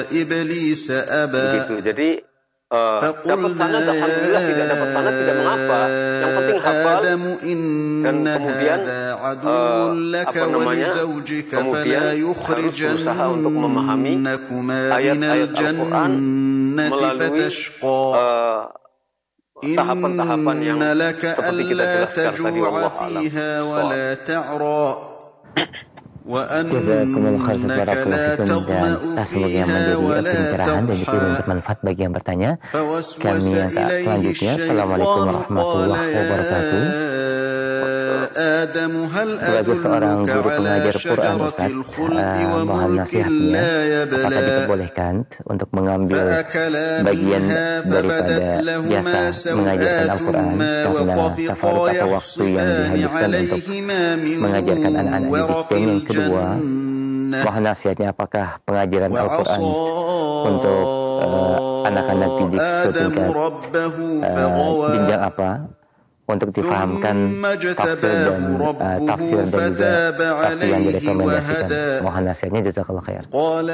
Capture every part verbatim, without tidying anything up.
إبليس أبى Begitu. Jadi uh, dapat sanad, alhamdulillah. Tidak dapat sanad tidak mengapa. Yang penting hafal. Dan kemudian uh, apa namanya? Kemudian harus berusaha untuk memahami ayat-ayat Al-Quran melalui uh, tahapan-tahapan yang seperti kita jelaskan tadi. Wallahu a'lam. Jazakumullah khairan barakallahu fikum, dan semoga yang menjadi pencerahan dan juga bermanfaat bagi yang bertanya. Kami angkat selanjutnya. Assalamualaikum warahmatullahi wabarakatuh. Sebagai seorang guru pengajar Quran, Ustaz, uh, mohon nasihatnya, apakah diperbolehkan untuk mengambil bagian daripada jasa mengajarkan Al-Quran karena tafarut atau waktu yang dihabiskan untuk mengajarkan anak-anak didik? Dan yang kedua, mohon nasihatnya, apakah pengajaran Al-Quran untuk uh, anak-anak didik setingkat uh, jenjang apa untuk difahamkan tafsir dan uh, tafsir dan juga tafsir yang direkomendasikan? Mohon nasihatnya, jazakallah khair.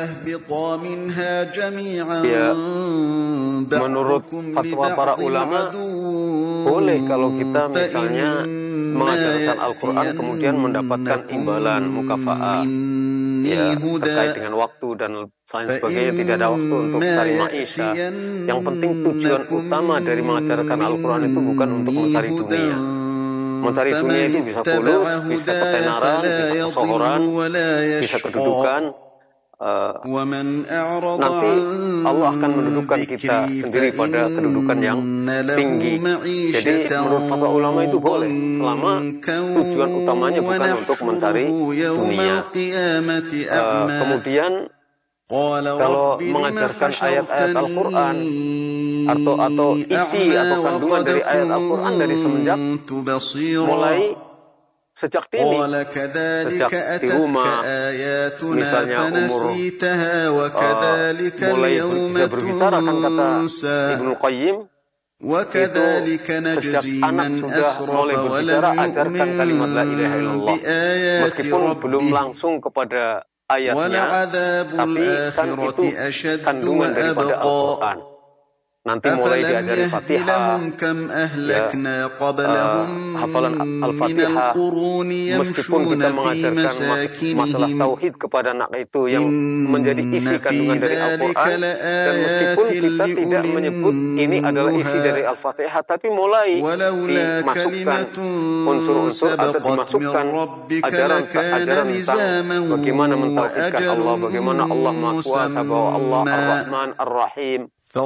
Ya, menurut fatwa para ulama, boleh kalau kita misalnya mengajarkan Al-Quran kemudian mendapatkan imbalan mukafa'ah, ya, terkait dengan waktu dan lain sebagainya. Tidak ada waktu untuk cari maisha. Yang penting tujuan utama dari mengajarkan Al-Quran itu bukan untuk mencari dunia. Mencari dunia itu bisa fulus, bisa ketenaran, bisa kesohoran, bisa kedudukan. Uh, nanti Allah akan mendudukan kita sendiri pada kedudukan yang tinggi. Jadi menurut fatwa ulama itu boleh, selama tujuan utamanya bukan untuk mencari dunia. Uh, kemudian kalau mengajarkan ayat-ayat Al-Quran atau atau isi atau kandungan dari ayat Al-Quran dari semenjak mulai sejak dini, sejak di rumah, misalnya umur uh, mulai bisa berbicara, kan kata Ibnu Qayyim, itu sejak anak sudah mulai berbicara, ajarkan kalimat la ilaha illallah, meskipun belum langsung kepada ayatnya, tapi kan itu kandungan daripada Al-Quran. Nanti mulai diajari Fatihah, ya, uh, hafalan Al-Fatihah, meskipun kita mengajarkan mas masalah tauhid kepada anak itu yang menjadi isi kandungan dari Al-Quran, dan meskipun kita tidak menyebut ini adalah isi dari Al-Fatihah, tapi mulai dimasukkan unsur-unsur atau dimasukkan ajaran-ajaran tentang bagaimana mentauhidkan Allah, bagaimana Allah Maha Kuasa, bahwa Allah Ar-Rahman Ar-Rahim,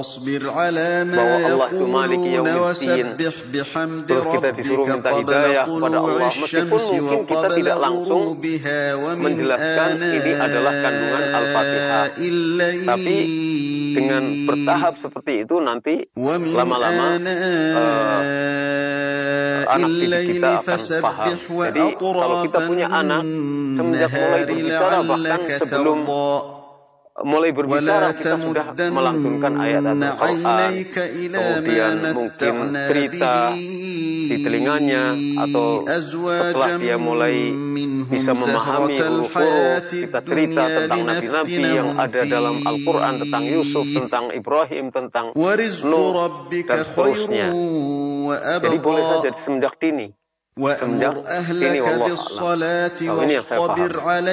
bahwa Allah itu Malik Yaumiddin. Terus kita disuruh minta hidayah kepada Allah, meskipun mungkin kita tidak langsung menjelaskan ini adalah kandungan Al-Fatihah, tapi dengan bertahap seperti itu nanti lama-lama uh, anak didik kita akan paham. Jadi kalau kita punya anak, semenjak mulai berbicara, bahkan sebelum mulai berbicara kita sudah melantunkan ayat Al-Quran, kemudian mungkin cerita di telinganya, atau setelah dia mulai bisa memahami huruf-huruf, kita cerita tentang nabi-nabi yang ada dalam Al-Quran, tentang Yusuf, tentang Ibrahim, tentang Nuh, dan seterusnya. Jadi boleh saja semenjak dini. Semenjak ini, wallahu a'lam. Kalau ini yang saya paham.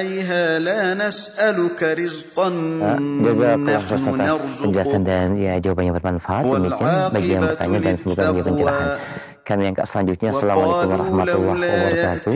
Jazakallah khairan atas penjelasan dan ya jawaban yang bermanfaat. Demikian bagi yang bertanya dan semoga menjadi pencerahan. Kami angkat selanjutnya. Assalamualaikum warahmatullahi wabarakatuh.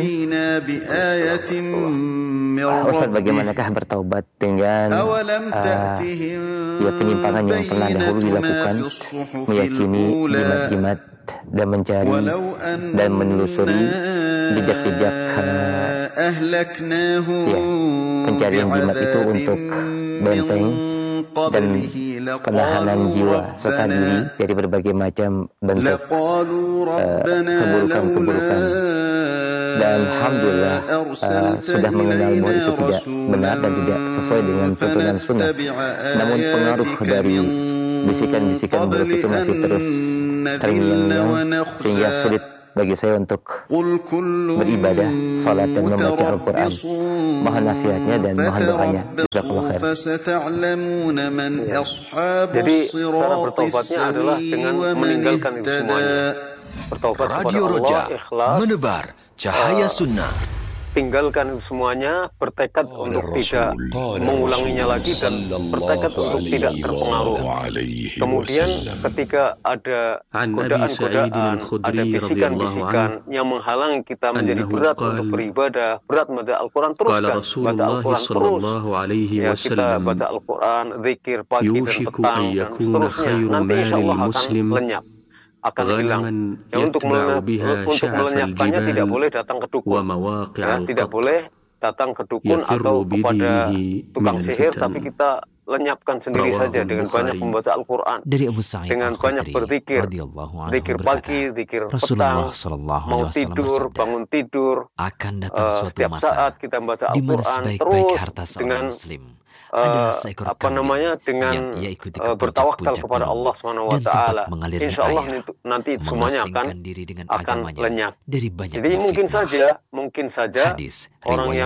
Uh, Ustaz, bagaimanakah bertaubat dengan uh, ya penyimpangan yang pernah dahulu dilakukan, meyakini jimat-jimat dan mencari dan menelusuri jejak-jejak uh, ya, pencarian jimat itu untuk benteng dan penahanan jiwa serta diri dari berbagai macam bentuk keburukan-keburukan. Dan alhamdulillah uh, sudah mengenal bahwa itu tidak benar dan tidak sesuai dengan tuntunan sunnah. Namun pengaruh dari bisikan-bisikan buruk itu masih terus terngiang-ngiang sehingga sulit bagi saya untuk beribadah, salat dan membaca Al-Quran. Mohon nasihatnya dan mohon doanya. Jazakallah khair. Jadi cara bertobatnya adalah dengan meninggalkan itu semuanya. Bertobat kepada Allah, ikhlas, menebar cahaya uh, sunnah. Tinggalkan itu semuanya, bertekad oh, untuk tidak mengulanginya lagi dan bertekad untuk tidak terpengaruh. Kemudian ketika ada godaan-godaan, ada bisikan-bisikan yang menghalangi kita menjadi berat untuk beribadah, berat membaca Al-Quran, teruskan baca Al-Quran terus. Ya, kita baca Al-Quran, zikir pagi dan petang dan seterusnya. Nanti insya Allah akan lenyap, akan hilang. Ya, untuk, melenyap, untuk melenyapkannya tidak boleh datang ke dukun, ya, tidak boleh datang ke dukun atau kepada tukang sihir, tapi kita lenyapkan sendiri saja dengan banyak membaca Al-Quran, dengan banyak berzikir, zikir pagi, zikir petang, mau tidur, bangun tidur, akan datang uh, suatu setiap masa saat kita membaca Al-Quran terus dengan Uh, apa namanya dengan uh, bertawakal kepada Allah Subhanahu wa taala. Insya Allah nanti semuanya akan akan lenyap. Jadi mungkin saja mungkin saja orang yang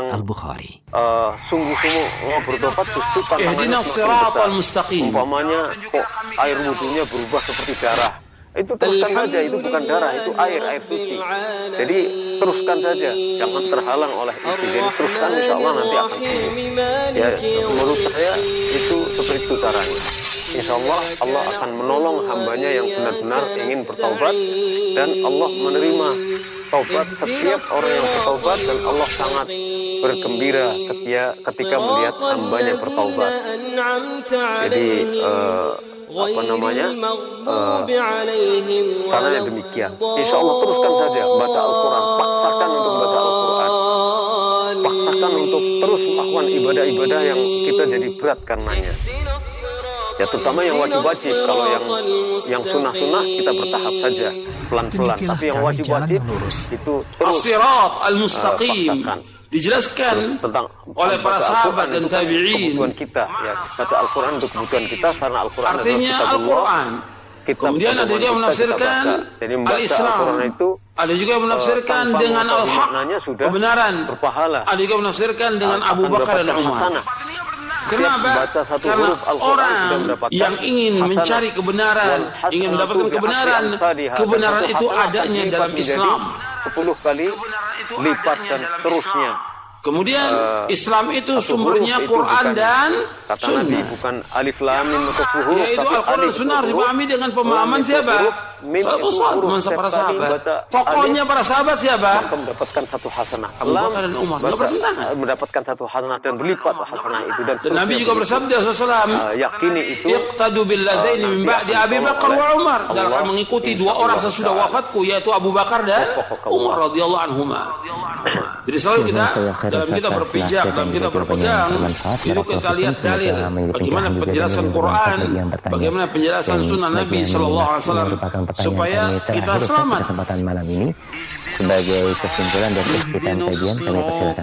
uh, sungguh-sungguh mau bertobat justru tantangannya semakin besar. Umpamanya kok air wudhunya berubah seperti darah. Itu teruskan saja, itu bukan darah, itu air, air suci. Jadi teruskan saja, jangan terhalang oleh itu. Jadi teruskan, insya Allah nanti akan sembuh. Ya, menurut saya itu seperti itu caranya. Insya Allah Allah akan menolong hambanya yang benar-benar ingin bertaubat, dan Allah menerima taubat setiap orang yang bertaubat, dan Allah sangat bergembira ketika, ketika melihat hambanya bertaubat. Jadi uh, apa namanya uh, karena demikian, insya Allah teruskan saja baca Al-Quran, paksakan untuk baca Al-Quran, paksakan untuk terus melakukan ibadah-ibadah yang kita jadi berat karenanya, ya terutama yang wajib-wajib. Kalau yang yang sunnah-sunnah kita bertahap saja, pelan-pelan, tapi yang wajib-wajib itu terus uh, paksakan. Dijelaskan tentang oleh para sahabat dan tabi'in, kebutuhan kita, ya, baca Al-Quran untuk kebutuhan kita, karena Al-Quran artinya Al-Quran. Kemudian ada juga yang menafsirkan Al-Islam, ada juga yang menafsirkan uh, dengan Al-Haq, kebenaran, berpahala. Ada juga yang menafsirkan dengan Abu Bakar dan Umar. Kenapa? Karena orang yang ingin mencari kebenaran, ingin mendapatkan kebenaran, kebenaran itu adanya dalam Islam sepuluh kali lipat dan seterusnya. Kemudian uh, Islam itu sumbernya itu Quran dan Sunnah. Nabi bukan alif lam mim huruf, yaitu Al-Quran Sunnah harus dipahami dengan pemahaman siapa? Salafus saleh, para sahabat. Tokohnya para sahabat siapa? Mendapatkan satu hasanah. Abu Bakar dan Umar mendapatkan satu hasanah dan berlipat hasanah itu, dan, dan Nabi juga bersabda sallallahu alaihi wasallam, uh, yakini itu iqtadu bil ladaini min ba'di Abi Bakar wa Umar, dalam mengikuti dua orang sesudah wafatku, yaitu Abu Bakar dan Umar radhiyallahu anhuma. Jadi selalu kita dalam kita berpijak, dalam kita berpegang, itu kita lihat dalil bagaimana penjelasan Quran, bagaimana penjelasan Sunnah Nabi Sallallahu Alaihi Wasallam, supaya kita selamat. Kesempatan malam ini sebagai kesimpulan dari kesekian kajian, kami persilakan.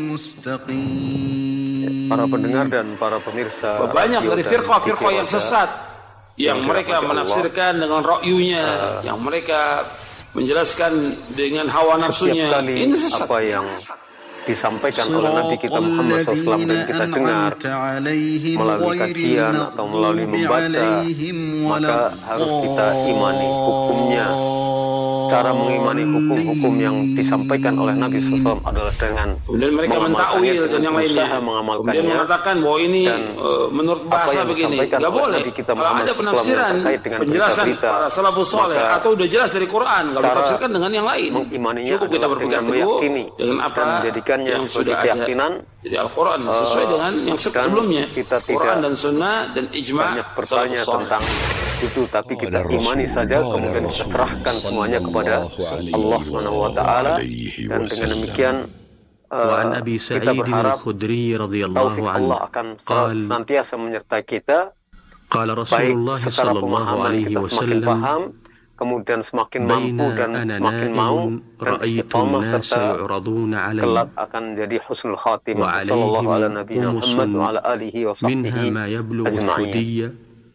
Para pendengar dan para pemirsa, banyak dari firqah-firqah yang sesat, yang mereka menafsirkan dengan ra'yunya, yang mereka menjelaskan dengan hawa nafsunya. Ini sesat. Apa yang disampaikan oleh Nabi kita Muhammad shallallahu alaihi wasallam dan kita dengar melalui kajian atau melalui membaca, maka harus kita imani hukumnya. Cara mengimani hukum-hukum yang disampaikan oleh Nabi shallallahu alaihi wasallam adalah dengan kemudian mereka mentakwil dan yang lainnya, kemudian mengatakan bahwa ini uh, menurut bahasa begini, nggak boleh. Kalau ada penafsiran, penjelasan para salafus saleh atau udah jelas dari Quran, nggak ditafsirkan dengan yang lain. Cukup kita berpegang teguh dengan apa yang sudah ada. Jadi Al-Quran sesuai dengan yang sebelumnya, Quran dan Sunnah dan ijma'. Banyak bertanya tentang itu, tapi kita imani saja, kemudian kita serahkan semuanya kepada Allah Subhanahu wa taala, dan dengan demikian uh, kita berharap taufik Allah akan senantiasa menyertai kita, baik secara pemahaman kita semakin paham, kemudian semakin mampu dan semakin mau dan istiqamah, serta kelak akan jadi husnul khatimah. Sallallahu ala nabiyina Muhammad wa ala alihi wa sahbihi ajma'in.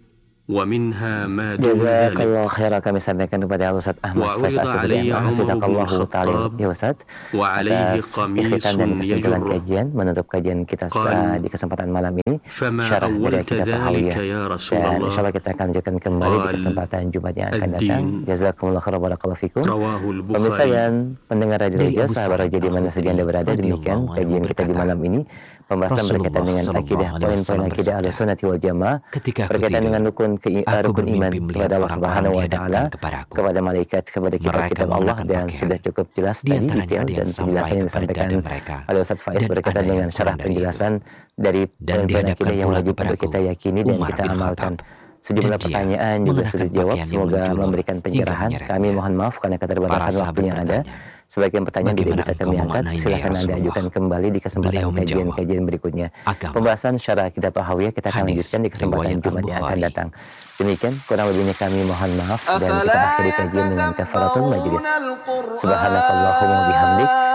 Jazakallah khairan kami sampaikan kepada Al-Ustaz Ahmad Faiz As-Subriyamah Fidakallahu ta'ala ya Ustaz atas ikhitan dan kesimpulan kajian menutup kajian kita di kesempatan malam ini syarah dari Aqidah Tahawiyah, dan insyaAllah kita akan lanjutkan kembali di kesempatan Jumat yang akan datang. Jazakumullah khairan barakallahu fikum. Pemirsa dan pendengar Radio Roja, sahabat Roja di mana saja Anda berada, demikian kajian kita di malam ini, pembahasan berkaitan dengan akidah, poin-poin akidah Ahlussunnah wal Jamaah, berkaitan dengan rukun ke, uh, rukun iman kepada Allah Subhanahu wa taala, kepada malaikat, kepada kitab-kitab Allah, dan sudah cukup jelas tadi detail dan penjelasan yang disampaikan oleh Ustaz Faiz berkaitan dengan syarah penjelasan dari poin-poin akidah yang wajib untuk kita yakini dan kita amalkan. Sejumlah pertanyaan juga sudah dijawab, semoga memberikan pencerahan. Kami mohon maaf karena keterbatasan waktu yang ada. Sebagian pertanyaan tidak bisa kami angkat, silakan Anda ajukan kembali di kesempatan kajian-kajian berikutnya. Pembahasan syarah Aqidah Tahawiyah kita akan lanjutkan di kesempatan Jumat yang akan datang. Demikian kurang lebihnya kami mohon maaf, dan kita akhiri kajian dengan kafaratul majlis. Subhanakallahumma bihamdik